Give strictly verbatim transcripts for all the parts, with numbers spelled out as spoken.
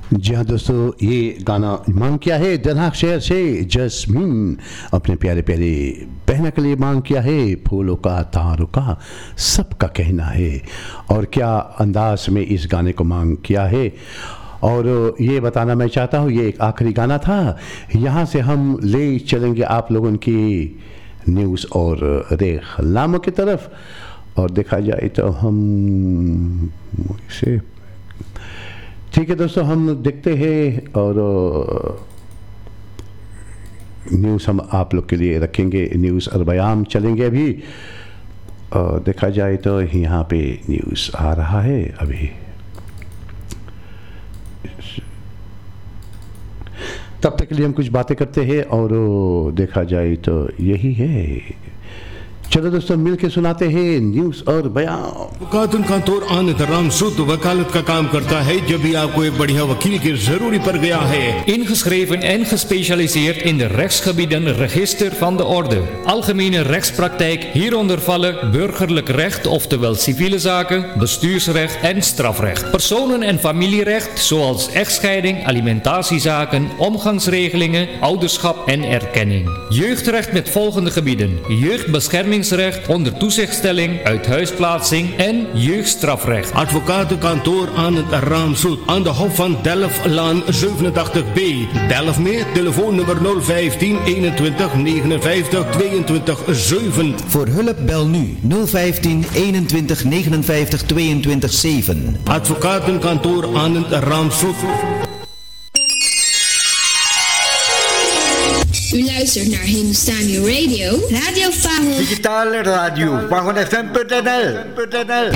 जी हाँ दोस्तों, ये गाना मांग किया है दनाक शहर से जस्मीन, अपने प्यारे प्यारे बहना के लिए मांग किया है। फूलों का तारों का सबका कहना है। और क्या अंदाज में इस गाने को मांग किया है। और ये बताना मैं चाहता हूँ, ये एक आखिरी गाना था। यहाँ से हम ले चलेंगे आप लोगों की न्यूज़ और रेखलामों की तरफ। और देखा जाए तो हम इसे ठीक है दोस्तों, हम देखते हैं और न्यूज़ हम आप लोग के लिए रखेंगे। न्यूज़ और बयान चलेंगे अभी। और देखा जाए तो यहाँ पे न्यूज़ आ रहा है अभी। तब तक के लिए हम कुछ बातें करते हैं और देखा जाए तो यही है। चलो दोस्तों मिल के सुनाते हैं न्यूज़ और बयान। वकालतन कांतोर आन दराम सुद वकालत का काम करता है जब भी आपको एक बढ़िया वकील की जरूरी पड़ गया है। Ingeschreven en gespecialiseerd in de rechtsgebieden Register van de Orde. Algemene rechtspraktijk, hieronder vallen burgerlijk recht, oftewel civiele zaken, bestuursrecht en strafrecht. Personen- en familierecht, zoals echtscheiding, alimentatiezaken, omgangsregelingen, ouderschap en erkenning. Jeugdrecht met volgende gebieden: jeugdbescherming, onder toezichtstelling, uithuisplaatsing en jeugdstrafrecht. Advocatenkantoor aan het Raamsoet aan de Hof van Delftlaan zevenentachtig B. Delft meer, telefoonnummer nul vijftien eenentwintig negenenvijftig tweeëntwintig zeven. Voor hulp bel nu nul vijftien eenentwintig negenenvijftig tweeëntwintig zeven. Advocatenkantoor aan het Raamsoet. U luistert naar Hindustani Radio, Radio Fahon. Digitale radio, fahon f m punt n l.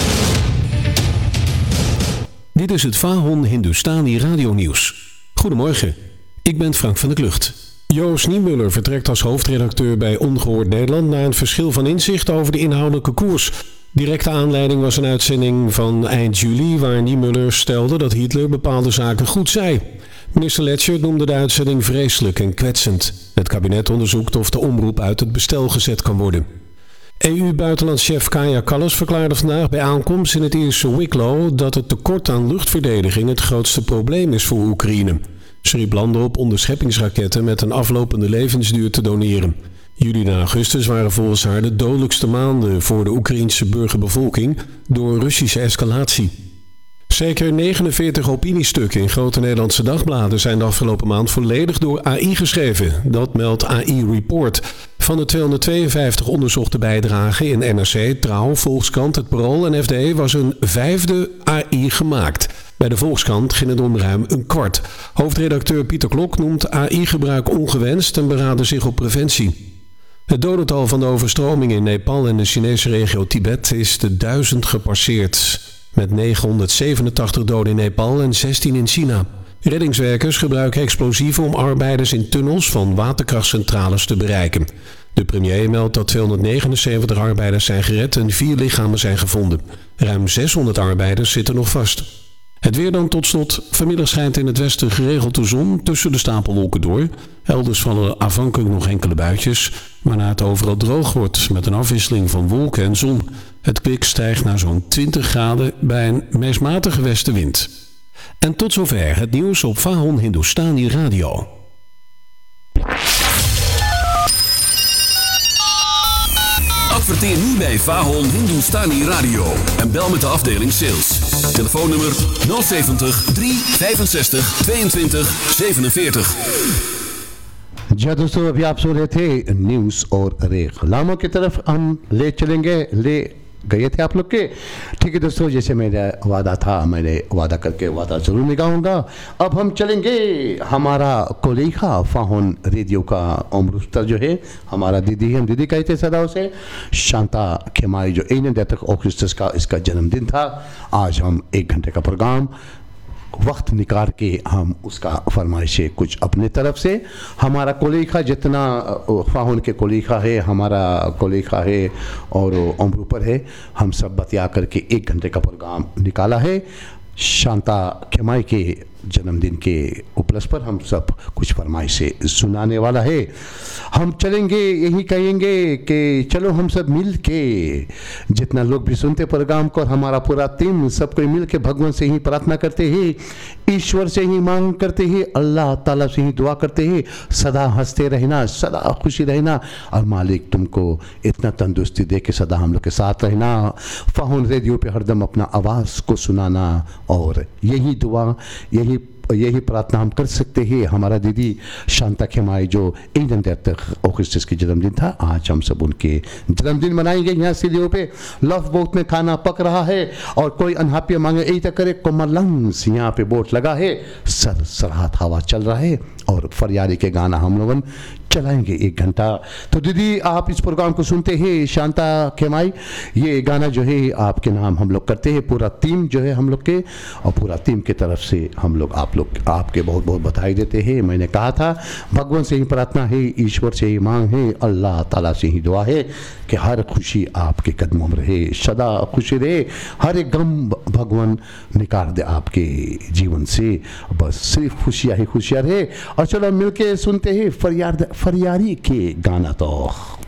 Dit is het Fahon Hindustani Radio Nieuws. Goedemorgen, ik ben Frank van der Klucht. Joost Niemuller vertrekt als hoofdredacteur bij Ongehoord Nederland na een verschil van inzicht over de inhoudelijke koers. Directe aanleiding was een uitzending van eind juli waar Niemuller stelde dat Hitler bepaalde zaken goed zei. Minister Letchert noemde de uitzending vreselijk en kwetsend. Het kabinet onderzoekt of de omroep uit het bestel gezet kan worden. E U-buitenlandschef Kaja Kallas verklaarde vandaag bij aankomst in het Ierse Wicklow dat het tekort aan luchtverdediging het grootste probleem is voor Oekraïne. Ze riep landen op onderscheppingsraketten met een aflopende levensduur te doneren. Juli en augustus waren volgens haar de dodelijkste maanden voor de Oekraïense burgerbevolking door Russische escalatie. Zeker negenenveertig opiniestukken in grote Nederlandse dagbladen zijn de afgelopen maand volledig door A I geschreven. Dat meldt A I Report. Van de tweehonderdtweeënvijftig onderzochte bijdragen in N R C, Trouw, Volkskrant, Het Parool en F D was een vijfde A I gemaakt. Bij de Volkskrant ging het om ruim een kwart. Hoofdredacteur Pieter Klok noemt A I-gebruik ongewenst en beraadde zich op preventie. Het dodental van de overstromingen in Nepal en de Chinese regio Tibet is de duizend gepasseerd. Met negenhonderdzevenentachtig doden in Nepal en zestien in China. Reddingswerkers gebruiken explosieven om arbeiders in tunnels van waterkrachtcentrales te bereiken. De premier meldt dat tweehonderdnegenenzeventig arbeiders zijn gered en vier lichamen zijn gevonden. Ruim zeshonderd arbeiders zitten nog vast. Het weer dan tot slot. Vanmiddag schijnt in het westen geregeld de zon tussen de stapelwolken door. Elders vallen afhankelijk nog enkele buitjes, waarna het overal droog wordt met een afwisseling van wolken en zon. Het kwik stijgt naar zo'n twintig graden bij een meest matige westenwind. En tot zover het nieuws op Fahon Hindustani Radio. Adverteer nu bij Fahon Hindustani Radio en bel met de afdeling sales. Telefoonnummer nul zeventig drie vijfenzestig tweeëntwintig zevenenveertig. जी दोस्तों, अभी आप सुन रहे थे न्यूज़ और रेखलामों की तरफ हम ले चलेंगे ले गए थे आप लोग के। ठीक है दोस्तों, जैसे मेरा वादा था, मैंने वादा करके वादा ज़रूर निभाऊंगा। अब हम चलेंगे हमारा कोलीखा फाहुन रेडियो का अमृतसर जो है, हमारा दीदी हम दीदी कहते सदा उसे, शांता खेमाई, जो इकतीस अगस्त का इसका जन्मदिन था। आज हम एक घंटे का प्रोग्राम वक्त निकाल के हम उसका फरमाइशे कुछ अपने तरफ से, हमारा कोलीखा जितना फाहुन के कोलीखा है, हमारा कोलीखा है और उम्र पर है, हम सब बतिया करके एक घंटे का प्रोग्राम निकाला है। शांता खेमाई के जन्मदिन के उपलक्ष्य पर हम सब कुछ फरमाइशें सुनाने वाला है। हम चलेंगे यही कहेंगे कि चलो हम सब मिल के, जितना लोग भी सुनते प्रोग्राम को और हमारा पूरा टीम सब कोई मिल के भगवान से ही प्रार्थना करते हैं, ईश्वर से ही मांग करते हैं, अल्लाह ताला से ही दुआ करते हैं, सदा हंसते रहना, सदा खुशी रहना और मालिक तुमको इतना तंदुरुस्ती दे के सदा हम लोग के साथ रहना। फाहुन रेडियो पे हरदम अपना आवाज़ को सुनाना और यही दुआ यही यही प्रार्थना हम कर सकते हैं। हमारा दीदी शांता खेमाई जो एक दिन देर तक अगस्त की जन्मदिन था, आज हम सब उनके जन्मदिन मनाएंगे। यहाँ सीढ़ियों पे लव बोट में खाना पक रहा है और कोई अनहापिया मांगे यही तक करे कोमलंस यहाँ पे बोट लगा है, सर सरहात हवा चल रहा है और फरियादी के गाना हम लोगन चलाएंगे एक घंटा। तो दीदी आप इस प्रोग्राम को सुनते हैं शांता खेमाई, ये गाना जो है आपके नाम हम लोग करते हैं, पूरा टीम जो है हम लोग के और पूरा टीम की तरफ से हम लोग आप लोग आपके बहुत बहुत बधाई देते हैं। मैंने कहा था भगवान से ही प्रार्थना है, ईश्वर से ही मांग है, अल्लाह ताला से ही दुआ है कि हर खुशी आपके कदमों में रहे, सदा खुशी रहे, हर एक गम भगवान निकाल दे आपके जीवन से, बस सिर्फ खुशियाँ ही खुशियाँ रहे। और चलो मिलके सुनते हैं फरियाद फरियादी के गाना तो।